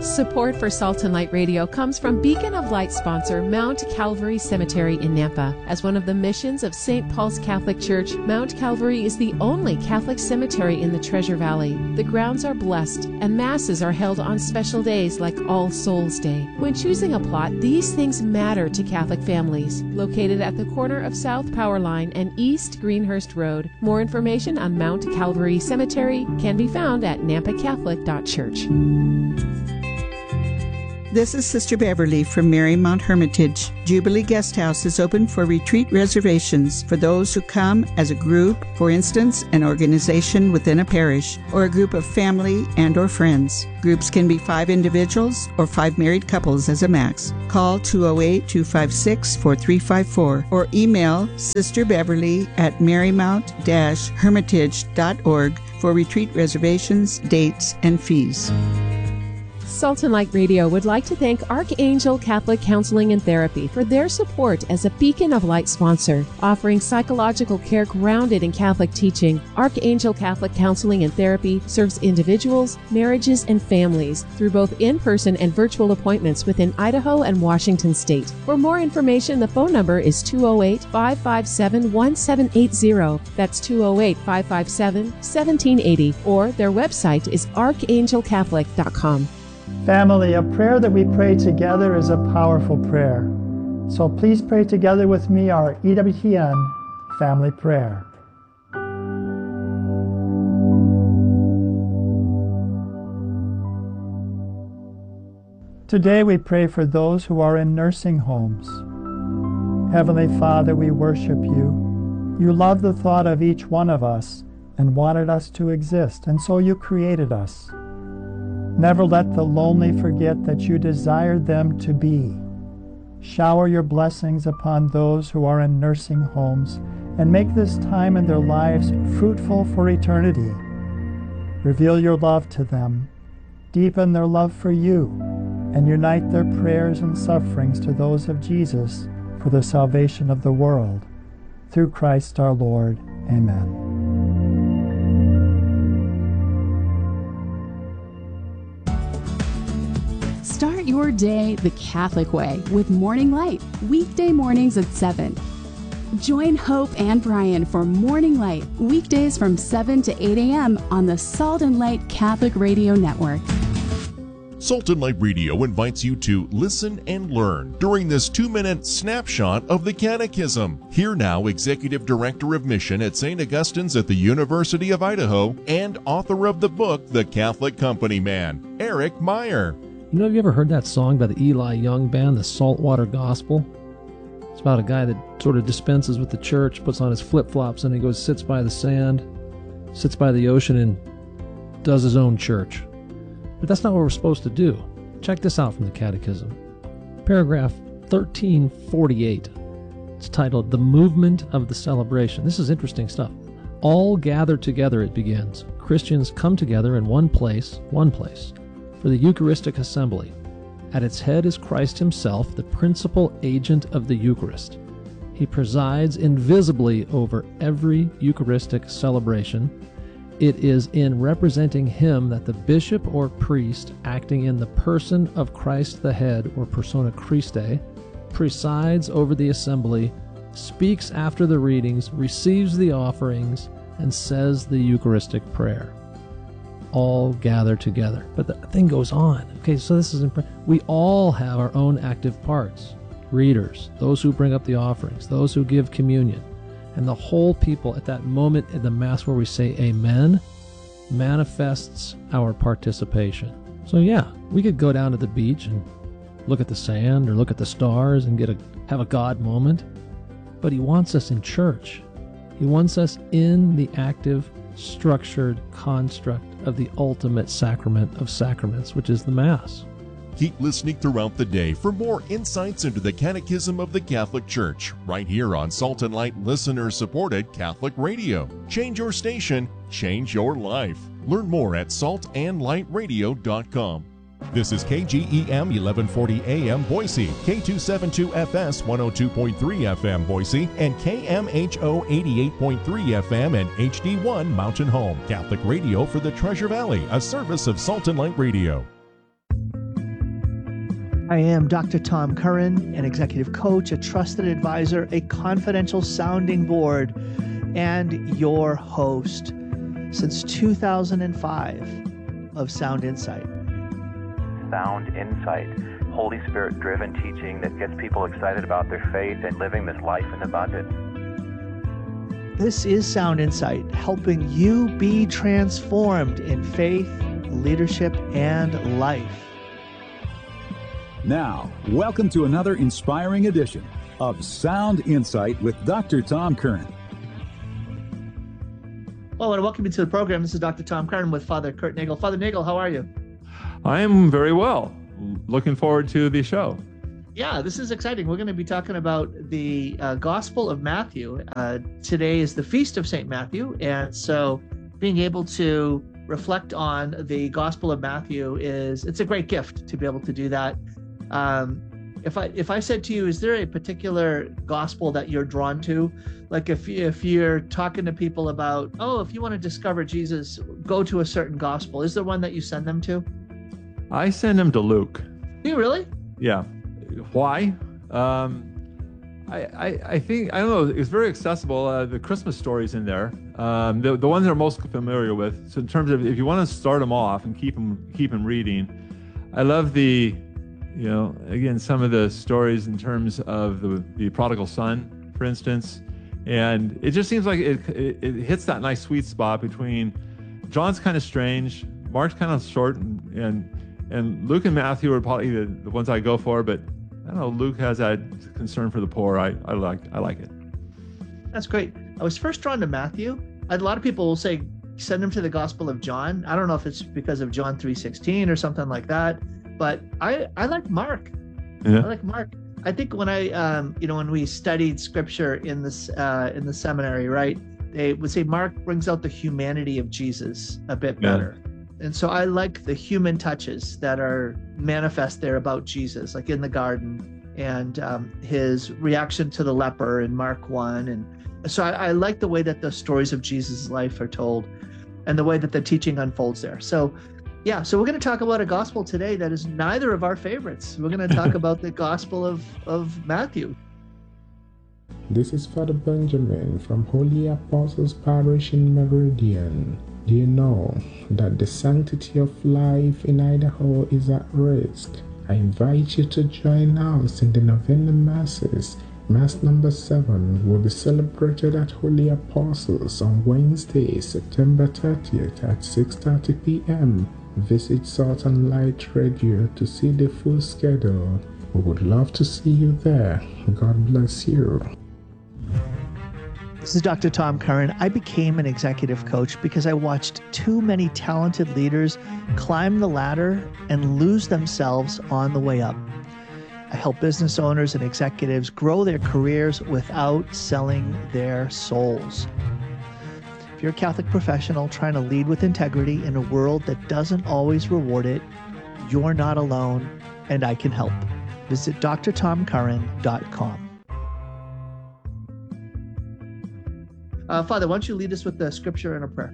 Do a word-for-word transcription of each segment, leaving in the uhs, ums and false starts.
Support for Salt and Light Radio comes from Beacon of Light sponsor Mount Calvary Cemetery in Nampa. As one of the missions of Saint Paul's Catholic Church, Mount Calvary is the only Catholic cemetery in the Treasure Valley. The grounds are blessed, and masses are held on special days like All Souls Day. When choosing a plot, these things matter to Catholic families. Located at the corner of South Power Line and East Greenhurst Road, more information on Mount Calvary Cemetery can be found at nampa catholic dot church. This is Sister Beverly from Marymount Hermitage. Jubilee Guest House is open for retreat reservations for those who come as a group, for instance, an organization within a parish, or a group of family and or friends. Groups can be five individuals or five married couples as a max. Call two oh eight, two five six, four three five four or email Sister Beverly at marymount dash hermitage dot org for retreat reservations, dates, and fees. Salt and Light Radio would like to thank Archangel Catholic Counseling and Therapy for their support as a Beacon of Light sponsor. Offering psychological care grounded in Catholic teaching, Archangel Catholic Counseling and Therapy serves individuals, marriages, and families through both in-person and virtual appointments within Idaho and Washington State. For more information, the phone number is two oh eight, five five seven, one seven eight zero. That's two oh eight, five five seven, one seven eight zero, or their website is archangel catholic dot com. Family, a prayer that we pray together is a powerful prayer. So please pray together with me our E W T N family prayer. Today we pray for those who are in nursing homes. Heavenly Father, we worship you. You love the thought of each one of us and wanted us to exist, and so you created us. Never let the lonely forget that you desired them to be. Shower your blessings upon those who are in nursing homes and make this time in their lives fruitful for eternity. Reveal your love to them, deepen their love for you, and unite their prayers and sufferings to those of Jesus for the salvation of the world. Through Christ our Lord. Amen. Start your day the Catholic way with Morning Light, weekday mornings at seven. Join Hope and Brian for Morning Light, weekdays from seven to eight a.m. on the Salt and Light Catholic Radio Network. Salt and Light Radio invites you to listen and learn during this two-minute snapshot of the Catechism. Here now, Executive Director of Mission at Saint Augustine's at the University of Idaho and author of the book, The Catholic Company Man, Eric Meyer. You know, have you ever heard that song by the Eli Young Band, the Saltwater Gospel? It's about a guy that sort of dispenses with the church, puts on his flip-flops, and he goes, sits by the sand, sits by the ocean, and does his own church. But that's not what we're supposed to do. Check this out from the Catechism. Paragraph thirteen forty-eight. It's titled, The Movement of the Celebration. This is interesting stuff. All gather together, it begins. Christians come together in one place, one place, for the Eucharistic assembly. At its head is Christ himself, the principal agent of the Eucharist. He presides invisibly over every Eucharistic celebration. It is in representing him that the bishop or priest, acting in the person of Christ the head, or persona Christi, presides over the assembly, speaks after the readings, receives the offerings, and says the Eucharistic prayer. All gather together. But the thing goes on. Okay, so this is imp- we all have our own active parts. Readers, those who bring up the offerings, those who give communion. And the whole people at that moment in the Mass where we say Amen manifests our participation. So yeah, we could go down to the beach and look at the sand or look at the stars and get a have a God moment. But he wants us in church. He wants us in the active, structured construct of the ultimate sacrament of sacraments, which is the Mass. Keep listening throughout the day for more insights into the Catechism of the Catholic Church, right here on Salt and Light listener-supported Catholic Radio. Change your station, change your life. Learn more at salt and light radio dot com. This is K G E M eleven forty A M Boise, K two seventy-two F S one oh two point three F M Boise, and K M H O eighty-eight point three F M and H D one Mountain Home. Catholic Radio for the Treasure Valley, a service of Salt and Light Radio. I am Doctor Tom Curran, an executive coach, a trusted advisor, a confidential sounding board, and your host since two thousand five of Sound Insight. Sound Insight, Holy Spirit-driven teaching that gets people excited about their faith and living this life in abundance. This is Sound Insight, helping you be transformed in faith, leadership, and life. Now, welcome to another inspiring edition of Sound Insight with Doctor Tom Curran. Well, and welcome you to the program. This is Doctor Tom Curran with Father Kurt Nagel. Father Nagel, how are you? I am very well. Looking forward to the show. Yeah, this is exciting. We're going to be talking about the uh, Gospel of Matthew. Uh, today is the Feast of Saint Matthew, and so being able to reflect on the Gospel of Matthew is, it's a great gift to be able to do that. Um, if I if I said to you, is there a particular gospel that you're drawn to? Like if, if you're talking to people about, oh, if you want to discover Jesus, go to a certain gospel. Is there one that you send them to? I send them to Luke. Do you really? Yeah. Why? Um, I, I, I think, I don't know, it's very accessible. Uh, the Christmas stories in there, um, the, the ones that are most familiar with. So in terms of, if you want to start them off and keep them, keep them reading, I love the, you know, again, some of the stories in terms of the, the prodigal son, for instance. And it just seems like it, it, it hits that nice sweet spot between John's kind of strange, Mark's kind of short, and, and And Luke and Matthew are probably the, the ones I go for, but I don't know, Luke has that concern for the poor. I, I like I like it. That's great. I was first drawn to Matthew. A lot of people will say, send them to the Gospel of John. I don't know if it's because of John three sixteen or something like that, but I, I like Mark. Yeah. I like Mark. I think when I, um, you know, when we studied scripture in this uh, in the seminary, right, they would say Mark brings out the humanity of Jesus a bit better. Yeah. And so I like the human touches that are manifest there about Jesus, like in the garden, and um, his reaction to the leper in Mark one. And so I, I like the way that the stories of Jesus' life are told and the way that the teaching unfolds there. So yeah, so we're going to talk about a gospel today that is neither of our favorites. We're going to talk about the Gospel of, of Matthew. This is Father Benjamin from Holy Apostles Parish in Meridian. Do you know that the sanctity of life in Idaho is at risk? I invite you to join us in the Novena Masses. Mass number seven will be celebrated at Holy Apostles on Wednesday, September thirtieth at six thirty p.m. Visit Salt and Light Radio to see the full schedule. We would love to see you there. God bless you. This is Doctor Tom Curran. I became an executive coach because I watched too many talented leaders climb the ladder and lose themselves on the way up. I help business owners and executives grow their careers without selling their souls. If you're a Catholic professional trying to lead with integrity in a world that doesn't always reward it, you're not alone, and I can help. Visit d r tom curran dot com. Uh, Father, why don't you lead us with the scripture and a prayer?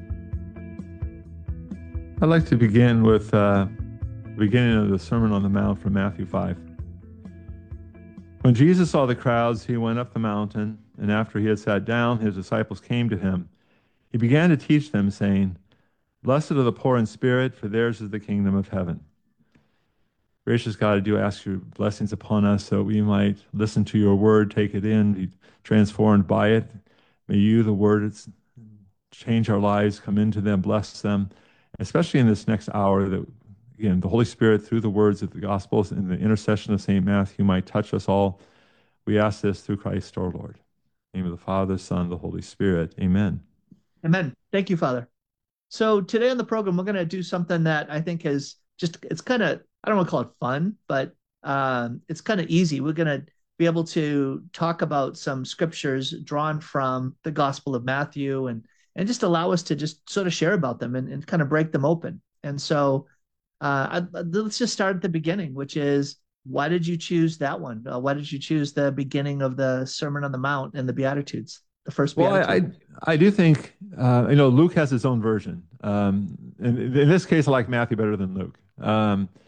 I'd like to begin with uh, the beginning of the Sermon on the Mount from Matthew five. When Jesus saw the crowds, he went up the mountain, and after he had sat down, his disciples came to him. He began to teach them, saying, "Blessed are the poor in spirit, for theirs is the kingdom of heaven." Gracious God, I do ask your blessings upon us so we might listen to your word, take it in, be transformed by it. May you, the word, change our lives, come into them, bless them, especially in this next hour that, again, the Holy Spirit, through the words of the Gospels and the intercession of Saint Matthew, might touch us all. We ask this through Christ our Lord. In the name of the Father, Son, the Holy Spirit. Amen. Amen. Thank you, Father. So today on the program, we're going to do something that I think is just, it's kind of, I don't want to call it fun, but um, it's kind of easy. We're going to be able to talk about some scriptures drawn from the Gospel of Matthew and and just allow us to just sort of share about them and, and kind of break them open. And so uh, I, let's just start at the beginning, which is, why did you choose that one? Uh, why did you choose the beginning of the Sermon on the Mount and the Beatitudes, the first Beatitude? Well, I, I, I do think, uh, you know, Luke has his own version. Um, in, in this case, I like Matthew better than Luke. Um,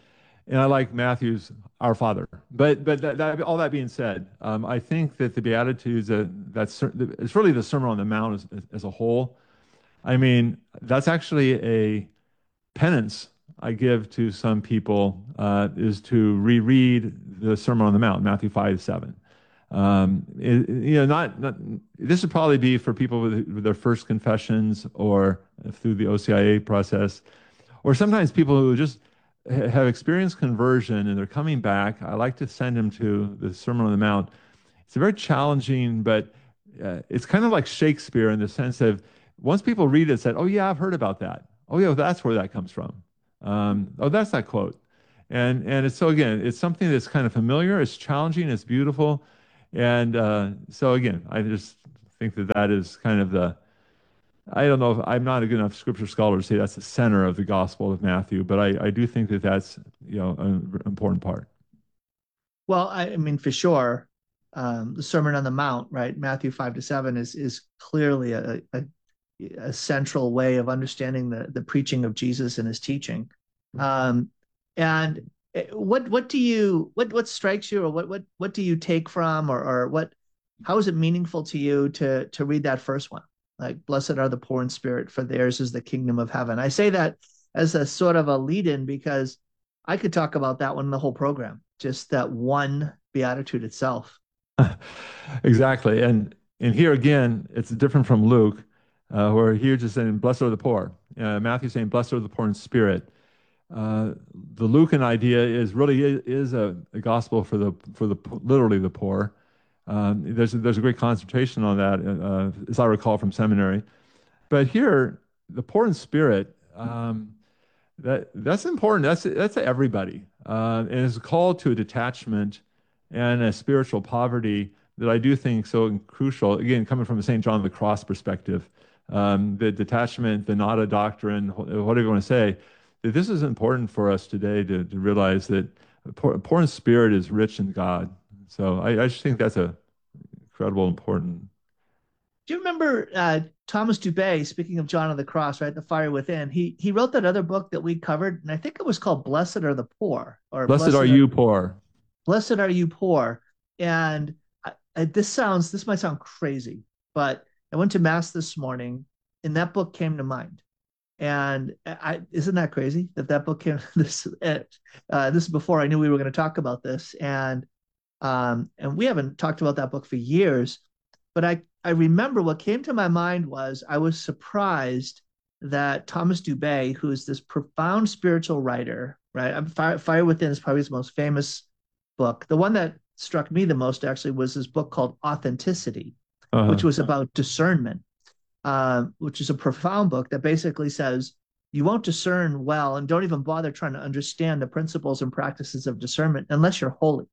and I like Matthew's Our Father. But but that, that, all that being said, um, I think that the Beatitudes, uh, that's it's really the Sermon on the Mount as, as a whole. I mean, that's actually a penance I give to some people, uh, is to reread the Sermon on the Mount, Matthew five, seven. Um, it, you know, not, not this would probably be for people with, with their first confessions or through the O C I A process, or sometimes people who just ha- have experienced conversion and they're coming back. I like to send them to the Sermon on the Mount. It's very challenging, but uh, it's kind of like Shakespeare in the sense of once people read it, said, "Oh yeah, I've heard about that. Oh yeah, that's where that comes from. Um, oh, that's that quote." And and it's so again, it's something that's kind of familiar. It's challenging. It's beautiful. And uh, so again, I just think that that is kind of the, I don't know if I'm not a good enough scripture scholar to say that's the center of the Gospel of Matthew, but I, I do think that that's, you know, an important part. Well, I, I mean, for sure, um, the Sermon on the Mount, right? Matthew five to seven is is clearly a, a, a central way of understanding the, the preaching of Jesus and his teaching. Um, and What what do you what what strikes you, or what what what do you take from, or or what how is it meaningful to you to to read that first one? Like, blessed are the poor in spirit, for theirs is the kingdom of heaven. I say that as a sort of a lead-in because I could talk about that one the whole program, just that one beatitude itself. Exactly, and and here again, it's different from Luke, uh, where here just saying, "Blessed are the poor." Uh, Matthew saying, "Blessed are the poor in spirit." Uh, the Lucan idea is really is, is a, a gospel for the for the literally the poor. Um, there's a, there's a great concentration on that, uh, as I recall from seminary. But here, the poor in spirit, um, that that's important. That's that's everybody, uh, and it's a call to a detachment and a spiritual poverty that I do think so crucial. Again, coming from a Saint John of the Cross perspective, um, the detachment, the nada doctrine, whatever you want to say. This is important for us today to, to realize that poor, poor in spirit is rich in God. So I, I just think that's a incredible, important. Do you remember uh, Thomas Dubay, speaking of John of the Cross, right? The Fire Within. He he wrote that other book that we covered, and I think it was called Blessed Are the Poor. or Blessed, Blessed are, are you poor. Blessed are you poor. And I, I, this sounds, this might sound crazy, but I went to Mass this morning, and that book came to mind. And I, isn't that crazy that that book came this uh, this is before I knew we were going to talk about this, and um, and we haven't talked about that book for years, but I I remember what came to my mind was I was surprised that Thomas Dubay, who is this profound spiritual writer, right? Fire, Fire Within is probably his most famous book. The one that struck me the most actually was his book called Authenticity, uh-huh. which was about discernment. Uh, which is a profound book that basically says you won't discern well, and don't even bother trying to understand the principles and practices of discernment unless you're holy.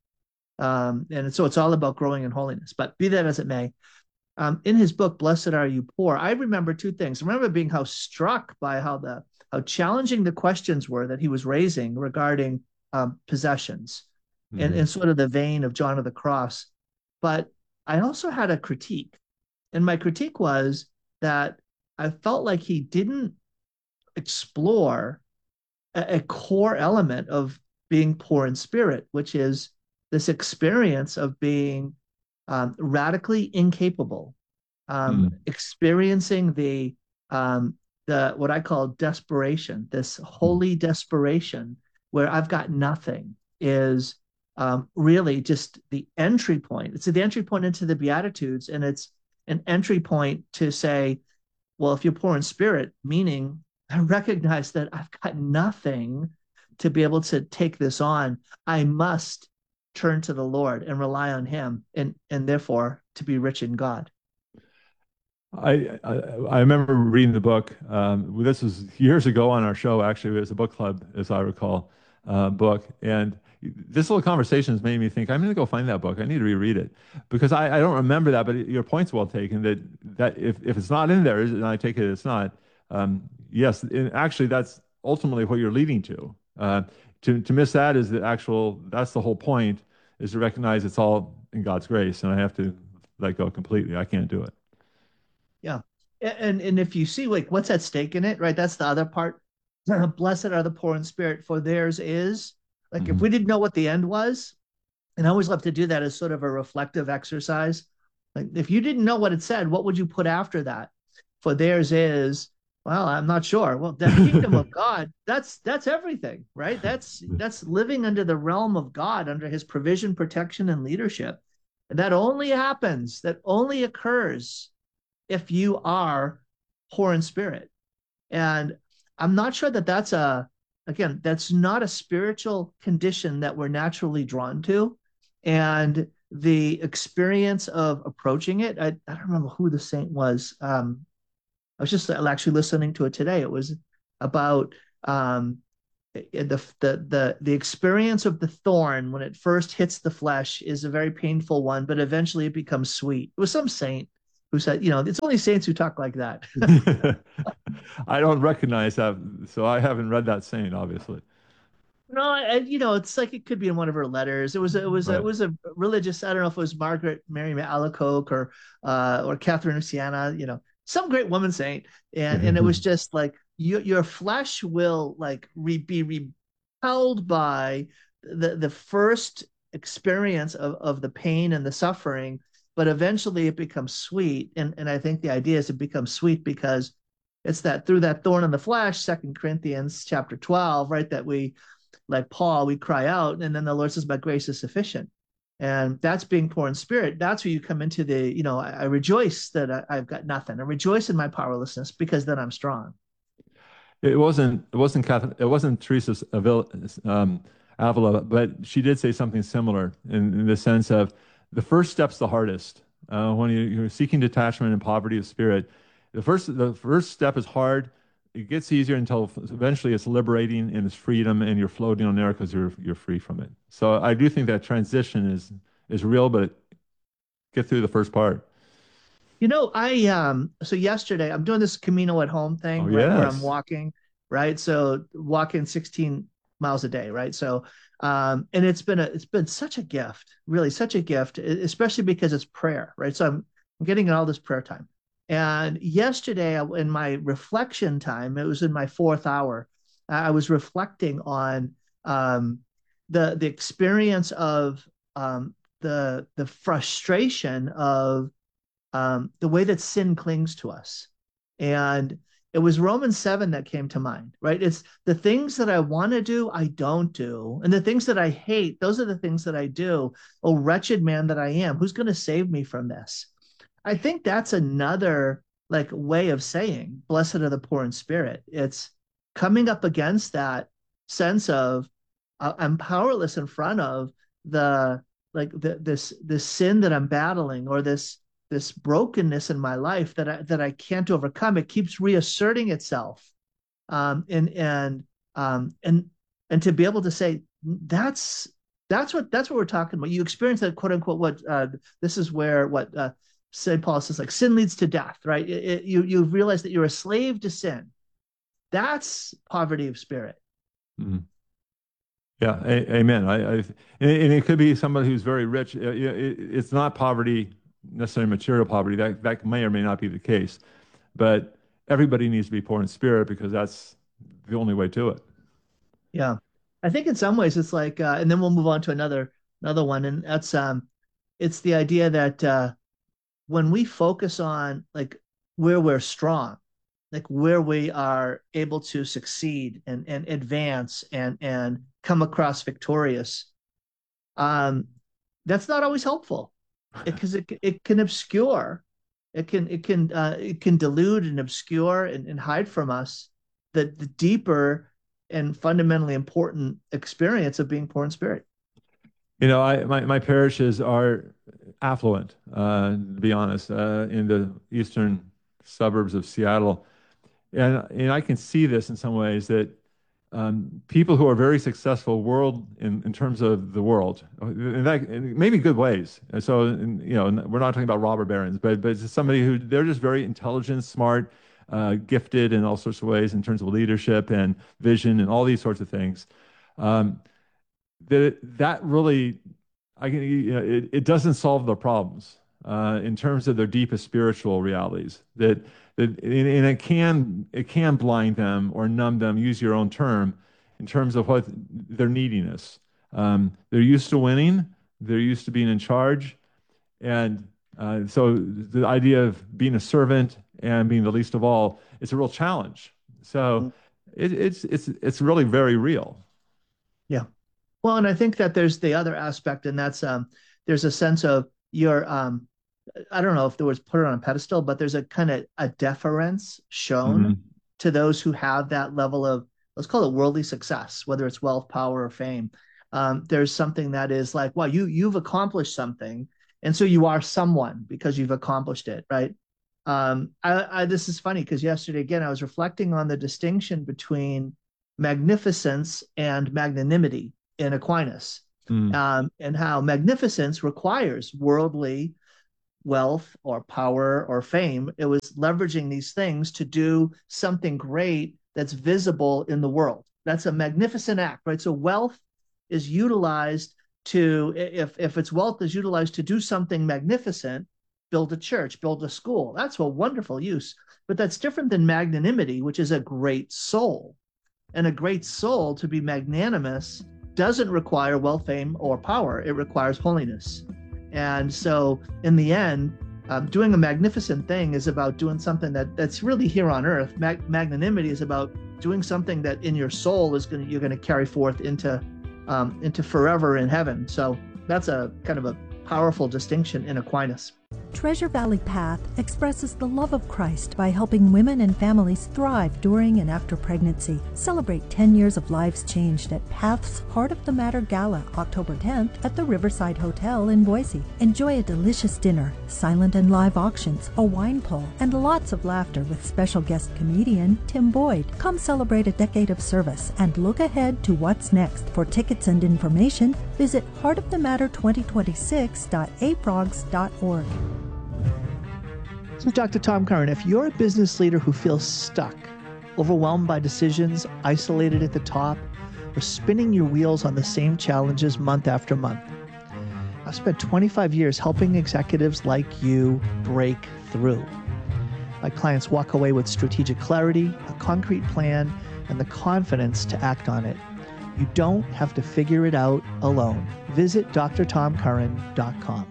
Um, and so it's all about growing in holiness. But be that as it may, um, in his book, Blessed Are You Poor, I remember two things. I remember being how struck by how the how challenging the questions were that he was raising regarding um, possessions, mm-hmm. and, and sort of the vein of John of the Cross. But I also had a critique, and my critique was that I felt like he didn't explore a, a core element of being poor in spirit, which is this experience of being um, radically incapable, um, mm. experiencing the um, the what I call desperation, this holy desperation where I've got nothing, is um, really just the entry point. It's the entry point into the Beatitudes, and it's an entry point to say, well, if you're poor in spirit, meaning I recognize that I've got nothing to be able to take this on. I must turn to the Lord and rely on him, and, and therefore to be rich in God. I, I, I remember reading the book. Um, this was years ago on our show, actually. It was a book club, as I recall, uh, book. And this little conversation has made me think, I'm going to go find that book. I need to reread it because I, I don't remember that, but your point's well taken that, that if, if it's not in there, and I take it it's not, um, yes, actually that's ultimately what you're leading to. Uh, to. To miss that is the actual, that's the whole point, is to recognize it's all in God's grace, and I have to let go completely. I can't do it. Yeah. And, and if you see, like, what's at stake in it, right? That's the other part. Blessed are the poor in spirit, for theirs is, Like Mm-hmm. if we didn't know what the end was, and I always love to do that as sort of a reflective exercise. Like if you didn't know what it said, what would you put after that? For theirs is, well, I'm not sure. Well, the kingdom of God, that's that's everything, right? That's that's living under the realm of God, under his provision, protection, and leadership. And that only happens, that only occurs if you are poor in spirit. And I'm not sure that that's a, again, that's not a spiritual condition that we're naturally drawn to. And the experience of approaching it, I, I don't remember who the saint was. Um, I was just actually listening to it today. It was about um, the, the the the experience of the thorn when it first hits the flesh is a very painful one, but eventually it becomes sweet. It was some saint who said, you know, it's only saints who talk like that. I don't recognize that, so I haven't read that saint, obviously. No, I, you know, it's like it could be in one of her letters. It was it was Right. a, it was a religious. I don't know if it was Margaret Mary Alacoque or uh, or Catherine of Siena. You know, some great woman saint, and and it was just like you, your flesh will like re, be repelled by the the first experience of of the pain and the suffering, but eventually it becomes sweet. And and I think the idea is it becomes sweet because it's that through that thorn in the flesh, Second Corinthians chapter twelve, right, that we, like Paul, we cry out, and then the Lord says, "My grace is sufficient." And that's being poor in spirit. That's where you come into the, you know, I, I rejoice that I, I've got nothing. I rejoice in my powerlessness because then I'm strong. It wasn't. It wasn't Catherine. It wasn't Teresa Avila, um, Avila, but she did say something similar in, in the sense of the first step's the hardest. Uh, when you, you're seeking detachment and poverty of spirit, the first the first step is hard. It gets easier until eventually it's liberating and it's freedom, and you're floating on air because you're you're free from it. So I do think that transition is is real, but get through the first part. You know, I um so yesterday I'm doing this Camino at home thing, Oh, right? Where I'm yes. walking, right? So walking sixteen miles a day, right? So um and it's been a it's been such a gift, really such a gift, e- especially because it's prayer, right? So I'm I'm getting all this prayer time. And yesterday I- in my reflection time, it was in my fourth hour, I I was reflecting on um the the experience of um the the frustration of um, the way that sin clings to us. And it was Romans seven that came to mind, right? It's the things that I want to do, I don't do. And the things that I hate, those are the things that I do. Oh, wretched man that I am, who's going to save me from this? I think that's another like way of saying, blessed are the poor in spirit. It's coming up against that sense of uh, I'm powerless in front of the like the, this this sin that I'm battling, or this this brokenness in my life that I that I can't overcome. It keeps reasserting itself, um, and and um, and and to be able to say that's that's what that's what we're talking about. You experience that, quote unquote. What uh, this is where what uh, Saint Paul says, like sin leads to death, right? It, it, you you realize that you're a slave to sin. That's poverty of spirit. Mm-hmm. Yeah, a, amen. I, I and, and it could be somebody who's very rich. It, it, it's not poverty, necessarily material poverty. That that may or may not be the case, but everybody needs to be poor in spirit because that's the only way to it. Yeah, I think in some ways it's like, uh, and then we'll move on to another another one, and that's um, it's the idea that uh, when we focus on like where we're strong, like where we are able to succeed and and advance and and come across victorious, um, that's not always helpful because it, it it can obscure, it can it can uh, it can dilute and obscure and, and hide from us the the deeper and fundamentally important experience of being poor in spirit. You know, I my, my parishes are affluent, uh, to be honest, uh, in the eastern suburbs of Seattle. And, and I can see this in some ways that um, people who are very successful world in, in terms of the world, in fact, in maybe good ways. And so, in, you know, we're not talking about robber barons, but but it's somebody who they're just very intelligent, smart, uh, gifted in all sorts of ways in terms of leadership and vision and all these sorts of things. Um, that that really, I can, you know, it, it doesn't solve their problems uh, in terms of their deepest spiritual realities. That that and it can it can blind them or numb them. Use your own term in terms of what their neediness. Um, they're used to winning. They're used to being in charge. And uh, so the idea of being a servant and being the least of all, it's a real challenge. So it, it's, it's, it's really very real. Yeah. Well, and I think that there's the other aspect, and that's um, there's a sense of your, um, I don't know if the word's put it on a pedestal, but there's a kind of a deference shown mm-hmm. to those who have that level of, let's call it worldly success, whether it's wealth, power, or fame. Um, there's something that is like, wow, you, you've accomplished something. And so you are someone because you've accomplished it, right? Um, I, I, this is funny because yesterday, again, I was reflecting on the distinction between magnificence and magnanimity in Aquinas, mm. um, and how magnificence requires worldly wealth or power or fame. It was leveraging these things to do something great that's visible in the world. That's a magnificent act, right? So wealth is utilized to, if, if its wealth is utilized to do something magnificent, build a church, build a school. That's a wonderful use. But that's different than magnanimity, which is a great soul. And a great soul, to be magnanimous, doesn't require wealth, fame, or power. It requires holiness. And so in the end, um, doing a magnificent thing is about doing something that, that's really here on earth. Mag- magnanimity is about doing something that in your soul is going to, you're going to carry forth into, um, into forever in heaven. So that's a kind of a powerful distinction in Aquinas. Treasure Valley Path expresses the love of Christ by helping women and families thrive during and after pregnancy. Celebrate ten years of lives changed at Path's Heart of the Matter Gala, October tenth at the Riverside Hotel in Boise. Enjoy a delicious dinner, silent and live auctions, a wine pull, and lots of laughter with special guest comedian Tim Boyd. Come celebrate a decade of service and look ahead to what's next. For tickets and information, visit heart of the matter twenty twenty-six dot a progs dot org. So Doctor Tom Curran, if you're a business leader who feels stuck, overwhelmed by decisions, isolated at the top, or spinning your wheels on the same challenges month after month, I've spent twenty-five years helping executives like you break through. My clients walk away with strategic clarity, a concrete plan, and the confidence to act on it. You don't have to figure it out alone. Visit d r tom curran dot com.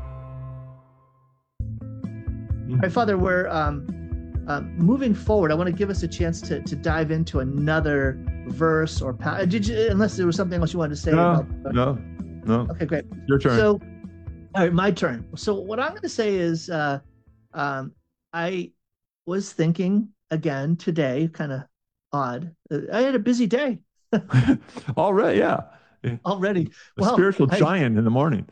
All right, Father, we're um, uh, moving forward. I want to give us a chance to to dive into another verse or pa- did you, unless there was something else you wanted to say. No, about no, no. Okay, great. Your turn. So, all right, my turn. So what I'm going to say is, uh, um, I was thinking again today, kind of odd. I had a busy day. Already, yeah. Already. A well, spiritual I, giant in the morning.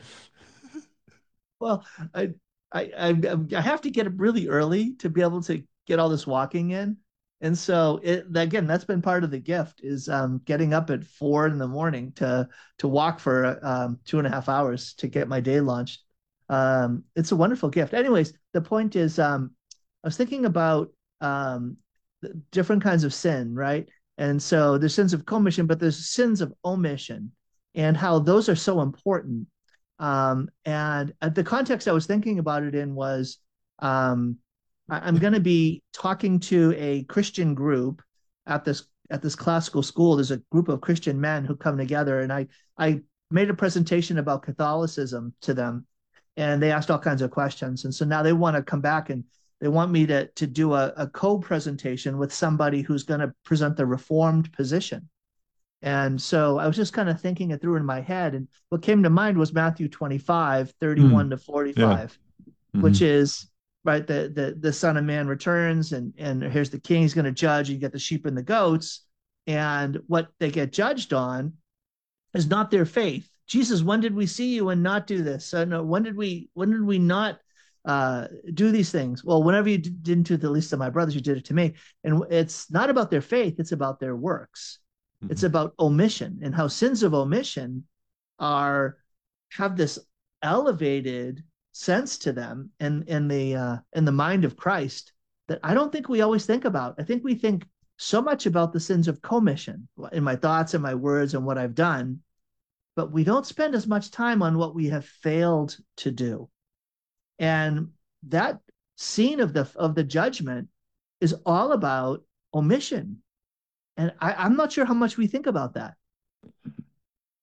Well, I. I, I I have to get up really early to be able to get all this walking in. And so it, again, that's been part of the gift is um, getting up at four in the morning to, to walk for um, two and a half hours to get my day launched. Um, it's a wonderful gift. Anyways, the point is um, I was thinking about um, different kinds of sin, right? And so there's sins of commission, but there's sins of omission and how those are so important. Um, and uh, the context I was thinking about it in was um, I, I'm going to be talking to a Christian group at this at this classical school. There's a group of Christian men who come together, and I I made a presentation about Catholicism to them, and they asked all kinds of questions. And so now they want to come back and they want me to to do a, a co-presentation with somebody who's going to present the Reformed position. And so I was just kind of thinking it through in my head. And what came to mind was Matthew twenty-five, thirty-one mm. to forty-five, yeah. mm-hmm. which is, right, the, the, the Son of Man returns and, and here's the king, he's going to judge, and you get the sheep and the goats. And what they get judged on is not their faith. Jesus, when did we see you and not do this? Uh, no, when did we, when did we not uh, do these things? Well, whenever you d- didn't do it to the least of my brothers, you did it to me. And it's not about their faith, it's about their works. It's about omission and how sins of omission are have this elevated sense to them in in the uh, in the mind of Christ that I don't think we always think about. I think we think so much about the sins of commission in my thoughts and my words and what I've done, but we don't spend as much time on what we have failed to do. And that scene of the of the judgment is all about omission. And I, I'm not sure how much we think about that.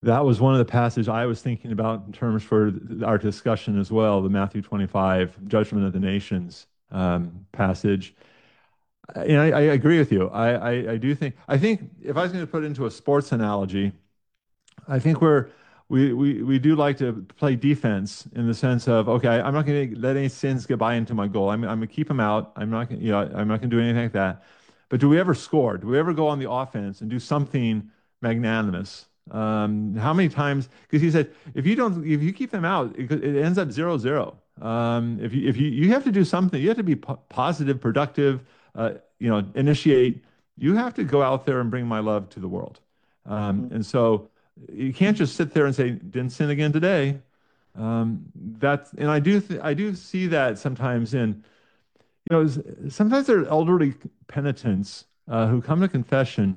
that was one of the passages I was thinking about in terms for our discussion as well, the Matthew twenty-five, Judgment of the Nations um, passage. And I, I agree with you. I, I, I do think, I think if I was going to put it into a sports analogy, I think we're, we, we, we do like to play defense in the sense of, okay, I'm not going to let any sins get by into my goal. I'm, I'm going to keep them out. I'm not going to, you know, I'm not going to do anything like that. But do we ever score? Do we ever go on the offense and do something magnanimous? Um, how many times? Because he said, if you don't, if you keep them out, it, it ends up zero zero. Um, if you, if you, you have to do something, you have to be po positive, productive, uh, you know, initiate. You have to go out there and bring my love to the world. Um, and so you can't just sit there and say, didn't sin again today. Um, that's, and I do, th I do see that sometimes in, you know, sometimes there are elderly penitents uh, who come to confession,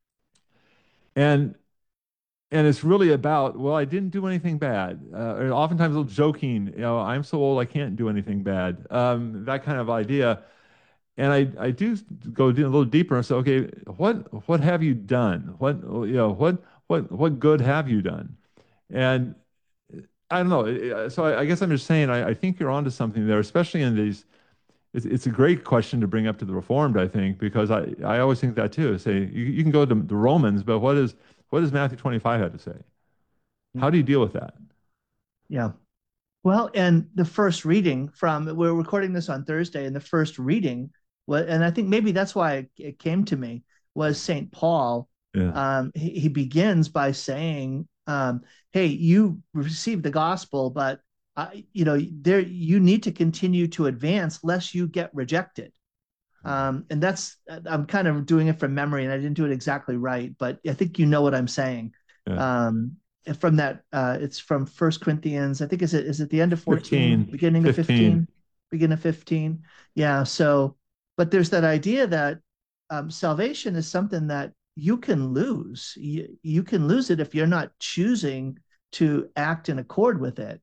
and and it's really about, well, I didn't do anything bad. Uh, or oftentimes a little joking, you know, I'm so old I can't do anything bad. Um, that kind of idea. And I, I do go a little deeper and say, okay, what what have you done? What you know, what what what good have you done? And I don't know. So I, I guess I'm just saying, I, I think you're onto something there, especially in these. It's, it's a great question to bring up to the Reformed, I think, because I, I always think that too. Say you, you can go to the Romans, but what is what does Matthew twenty-five have to say? How do you deal with that? Yeah. Well, and the first reading from, we're recording this on Thursday, and the first reading, and I think maybe that's why it came to me, was Saint Paul. Yeah. Um, he, he begins by saying, um, hey, you received the gospel, but uh, you know, there you need to continue to advance lest you get rejected. Um, and that's, I'm kind of doing it from memory, and I didn't do it exactly right, but I think you know what I'm saying. Yeah. Um, from that, uh, it's from First Corinthians. I think is it is it the end of fourteen, fifteen, beginning fifteen. of fifteen, beginning of fifteen. Yeah. So, but there's that idea that um, salvation is something that you can lose. You, you can lose it if you're not choosing to act in accord with it.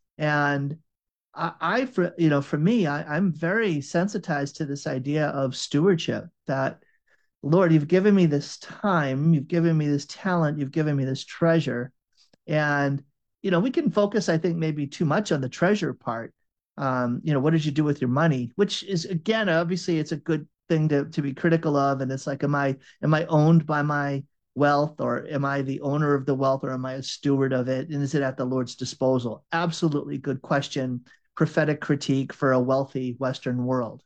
And I, I for you know, for me, I, I'm very sensitized to this idea of stewardship. That, Lord, you've given me this time, you've given me this talent, you've given me this treasure. And, you know, we can focus, I think, maybe too much on the treasure part. Um, you know, what did you do with your money? Which is, again, obviously it's a good thing to, to be critical of. And it's like, am I, am I owned by my wealth, or am I the owner of the wealth, or am I a steward of it? And is it at the Lord's disposal? Absolutely good question. Prophetic critique for a wealthy Western world.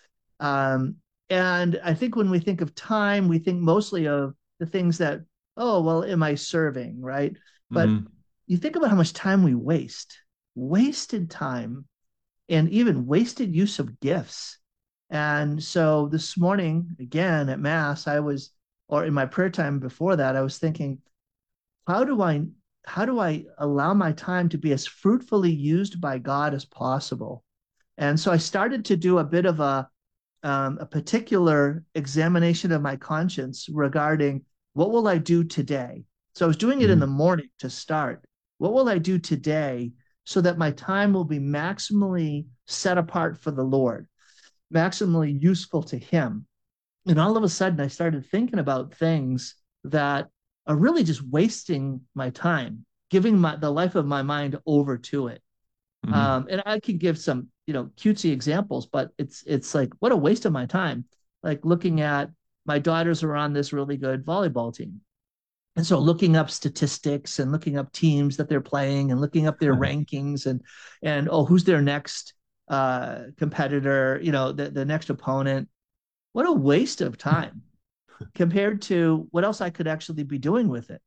Um, and I think when we think of time, we think mostly of the things that, oh, well, am I serving, right? But mm-hmm. you think about how much time we waste, wasted time, and even wasted use of gifts. And so this morning, again, at Mass, I was, or in my prayer time before that, I was thinking, how do I, how do I allow my time to be as fruitfully used by God as possible? And so I started to do a bit of a, um, a particular examination of my conscience regarding what will I do today? So I was doing it in the morning to start. What will I do today so that my time will be maximally set apart for the Lord, maximally useful to Him? And all of a sudden, I started thinking about things that are really just wasting my time, giving my, the life of my mind over to it. Mm-hmm. Um, and I could give some, you know, cutesy examples, but it's it's like, what a waste of my time. Like looking at, my daughters are on this really good volleyball team. And so looking up statistics and looking up teams that they're playing and looking up their rankings and, and oh, who's their next uh, competitor, you know, the, the next opponent. What a waste of time compared to what else I could actually be doing with it.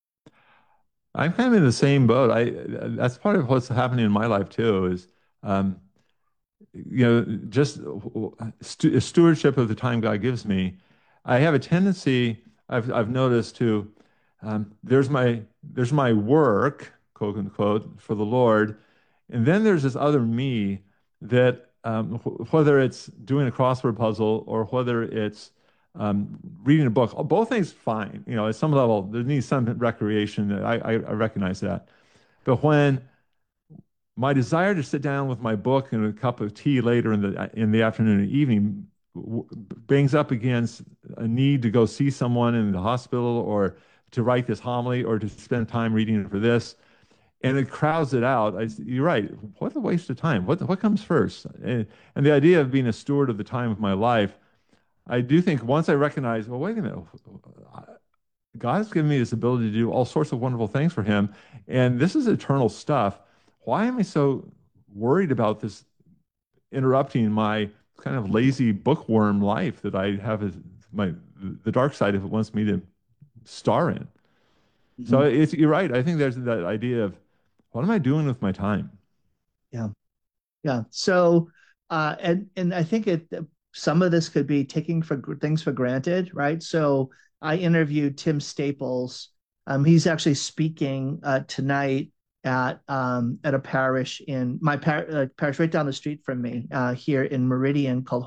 I'm kind of in the same boat. I that's part of what's happening in my life too, is, um, you know, just stu stewardship of the time God gives me. I have a tendency, I've, I've noticed to, um, there's my, there's my work, quote unquote, for the Lord. And then there's this other me that, um, wh whether it's doing a crossword puzzle or whether it's um, reading a book, both things fine. You know, at some level, there needs some recreation. I, I, I recognize that. But when my desire to sit down with my book and a cup of tea later in the, in the afternoon and evening bangs up against a need to go see someone in the hospital or to write this homily or to spend time reading for this. And it crowds it out. I, you're right. What a waste of time. What what comes first? And, and the idea of being a steward of the time of my life, I do think once I recognize, well, wait a minute, God's given me this ability to do all sorts of wonderful things for him, and this is eternal stuff. Why am I so worried about this interrupting my kind of lazy bookworm life that I have as my the dark side of it wants me to star in? Mm-hmm. So it's, you're right. I think there's that idea of, what am I doing with my time? Yeah. Yeah. So, uh, and, and I think it, some of this could be taking for things for granted, right? So I interviewed Tim Staples. Um, he's actually speaking uh, tonight at um, at a parish in my par- uh, parish right down the street from me uh, here in Meridian called